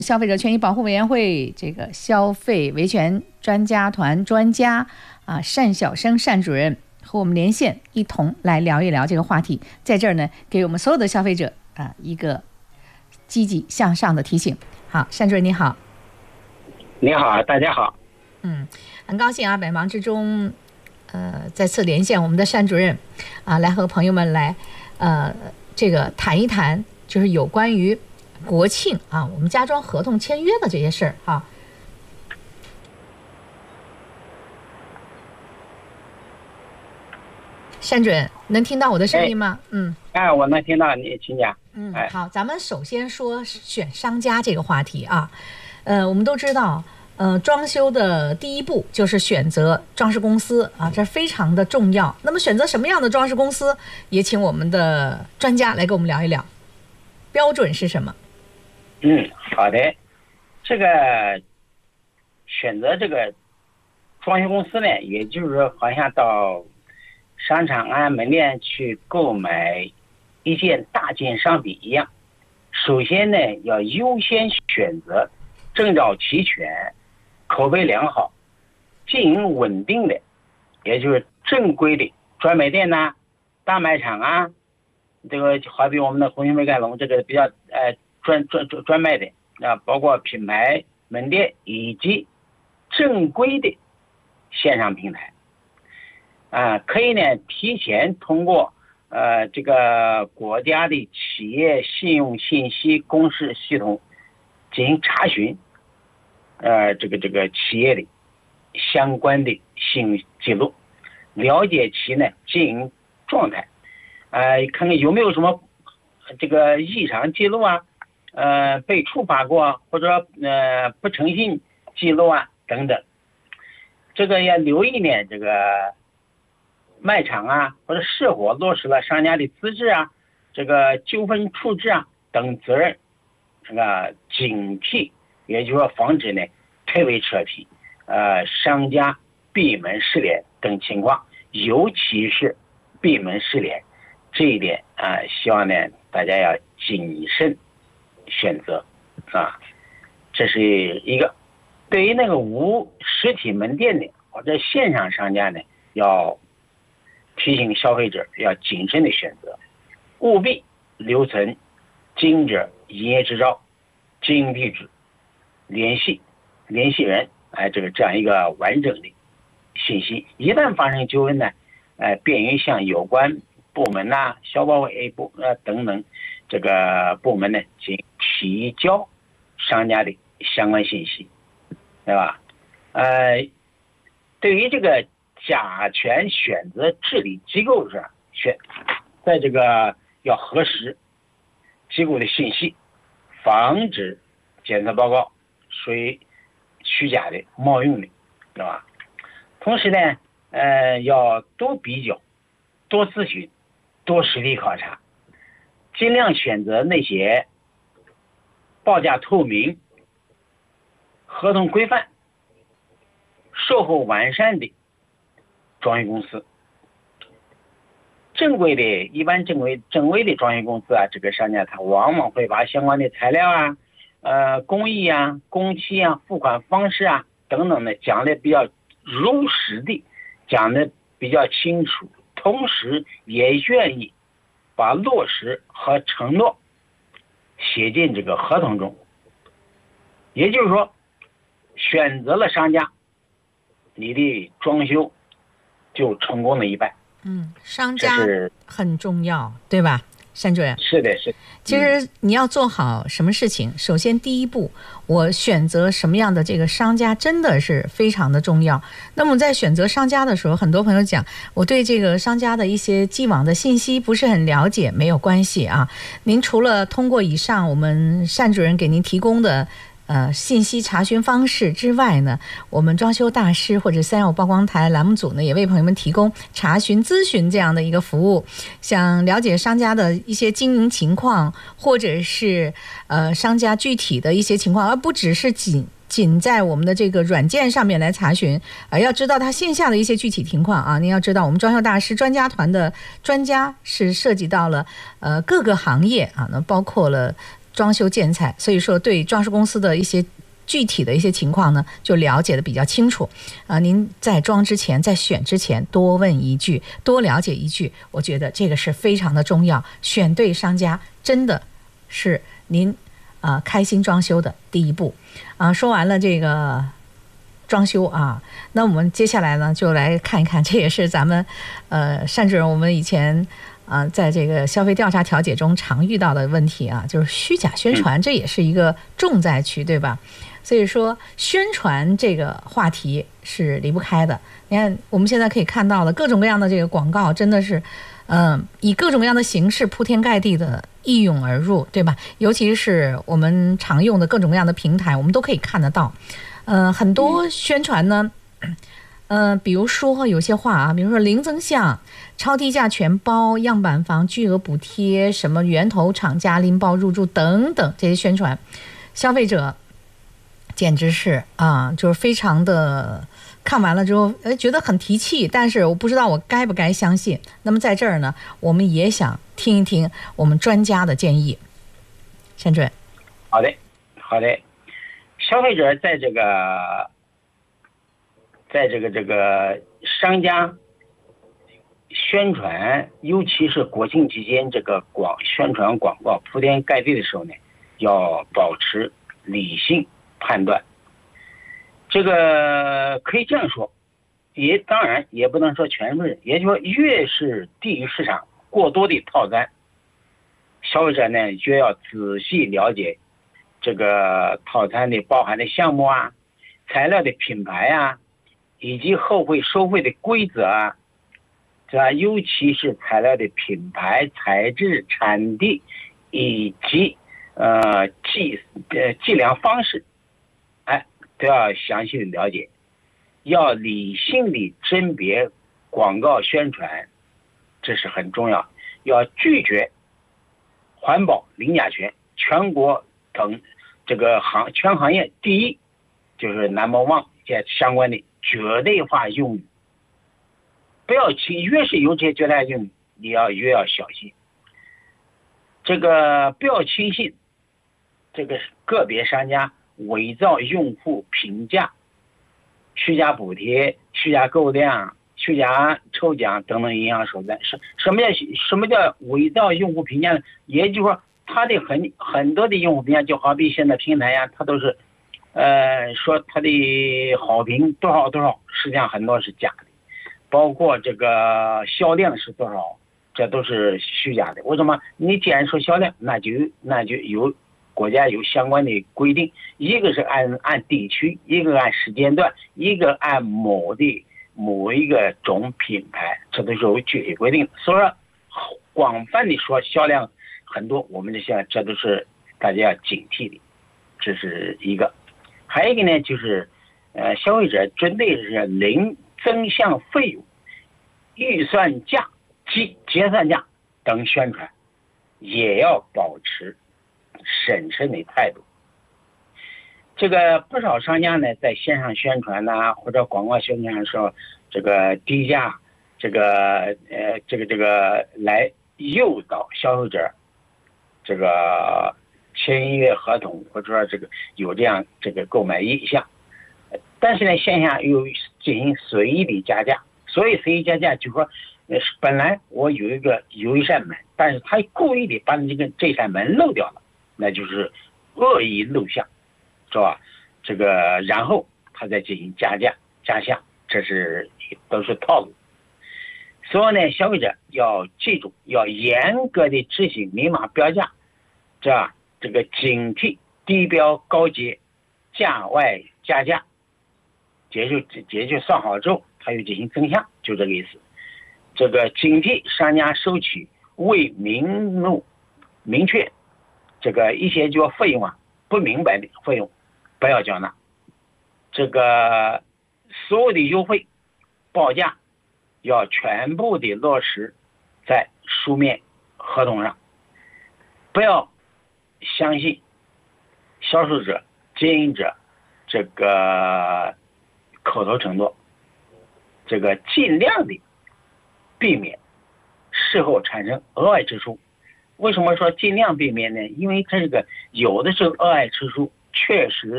消费者权益保护委员会这个消费维权专家团专家单晓生单主任和我们连线，一同来聊一聊这个话题。在这儿呢，给我们所有的消费者一个积极向上的提醒。好，单主任你好。 你好，大家好。 很高兴百忙之中再次连线我们的单主任来和朋友们来这个谈一谈，就是有关于国庆我们家装合同签约的这些事儿单主任能听到我的声音吗？ 我能听到你，请讲。 好，咱们首先说选商家这个话题我们都知道装修的第一步就是选择装饰公司这非常的重要。那么选择什么样的装饰公司，也请我们的专家来跟我们聊一聊，标准是什么？ 好的。这个选择这个装修公司呢，也就是说好像到商场门店去购买一件大件商品一样，首先呢要优先选择证照齐全、口碑良好、经营稳定的，也就是正规的专卖店大卖场这个好比我们的红星美凯龙这个比较专卖的包括品牌门店以及正规的线上平台可以呢提前通过这个国家的企业信用信息公示系统进行查询这个企业的相关的信用记录，了解其呢经营状态看看有没有什么这个异常记录被处罚过或者不诚信记录等等。这个要留意呢，这个卖场或者是否落实了商家的资质这个纠纷处置等责任，这个警惕，也就是说防止呢推诿扯皮商家闭门失联等情况，尤其是闭门失联这一点希望呢大家要谨慎选择这是一个。对于那个无实体门店的或者线上商家呢，要提醒消费者要谨慎的选择，务必留存经营者营业执照、经营地址、联系人这样一个完整的信息。一旦发生纠纷呢便于向有关部门消保委部等等这个部门呢进行提交商家的相关信息，对吧？对于这个甲醛选择治理机构上在这个要核实机构的信息，防止检测报告属于虚假的、冒用的，对吧？同时呢要多比较、多咨询、多实地考察，尽量选择那些报价透明、合同规范、售后完善的装修公司。一般正规的装修公司这个商家他往往会把相关的材料工艺工期付款方式等等的讲的比较如实的，讲的比较清楚，同时也愿意把落实和承诺写进这个合同中。也就是说，选择了商家，你的装修就成功了一半。 商家很重要，对吧，单主任？ 是的。 其实你要做好什么事情，首先第一步，我选择什么样的这个商家真的是非常的重要。那么在选择商家的时候，很多朋友讲我对这个商家的一些既往的信息不是很了解，没有关系您除了通过以上我们单主任给您提供的信息查询方式之外呢，我们装修大师或者315曝光台栏目组呢，也为朋友们提供查询咨询这样的一个服务。想了解商家的一些经营情况，或者是商家具体的一些情况，而不只是仅在我们的这个软件上面来查询，要知道他线下的一些具体情况您要知道，我们装修大师专家团的专家是涉及到了各个行业那包括了装修建材，所以说对装饰公司的一些具体的一些情况呢，就了解的比较清楚您在装之前，在选之前多问一句，多了解一句，我觉得这个是非常的重要。选对商家真的是您开心装修的第一步说完了这个装修那我们接下来呢就来看一看，这也是咱们单主任我们以前在这个消费调查调解中常遇到的问题就是虚假宣传，这也是一个重灾区，对吧？所以说宣传这个话题是离不开的。你看我们现在可以看到的各种各样的这个广告，真的是以各种各样的形式铺天盖地的一涌而入，对吧？尤其是我们常用的各种各样的平台，我们都可以看得到很多宣传呢比如说有些话比如说零增项、超低价全包、样板房巨额补贴、什么源头厂家拎包入住等等，这些宣传消费者简直是就是非常的看完了之后觉得很提气，但是我不知道我该不该相信。那么在这儿呢，我们也想听一听我们专家的建议。单主任。 好的消费者在这个商家宣传，尤其是国庆期间这个宣传广告铺天盖地的时候呢，要保持理性判断。这个可以这样说，当然也不能说全部人，也就是说越是低于市场过多的套餐，消费者呢就要仔细了解这个套餐的包含的项目材料的品牌以及后会收费的规则是吧？尤其是材料的品牌、材质、产地以及计量方式，都要详细的了解，要理性的甄别广告宣传，这是很重要。要拒绝环保、零甲醛，全国等这个全行业第一，就是 No.1 相关的绝对化用语，不要越是有这些绝对化用语，你越要小心。这个不要轻信这个个别商家伪造用户评价、虚假补贴、虚假购量、虚假抽奖等等营销手段。什么叫伪造用户评价呢？也就是说，他的很多的用户评价，就好比现在平台他都是说他的好评多少多少，实际上很多是假的，包括这个销量是多少，这都是虚假的。为什么？你既然说销量，那就有国家有相关的规定，一个是按地区，一个按时间段，一个按某一个种品牌，这都是有具体规定。所以说广泛的说销量很多，我们这都是大家要警惕的，这是一个。还有一个呢，就是消费者针对是零增项费用、预算价及结算价等宣传，也要保持审慎的态度。这个不少商家呢，在线上宣传或者广告宣传说这个低价，这个来诱导消费者这个签约合同，或者说这个有这样这个购买意向，但是呢线下又进行随意的加价。所以随意加价就是说本来我有一扇门，但是他故意的把你这扇门漏掉了，那就是恶意录像，是吧？这个然后他再进行加项，这都是套路。所以呢，消费者要记住，要严格的执行明码标价，这个警惕低标高阶、价外加价，结就算好之后，他又进行增项，就这个意思。这个警惕商家收取未明确这个一些就费用不明白的费用不要缴纳。这个所有的优惠报价要全部的落实在书面合同上，不要相信销售者、经营者这个口头承诺，这个尽量的避免事后产生额外支出， 为什么说尽量避免呢？因为这个有的时候二爱吃素确实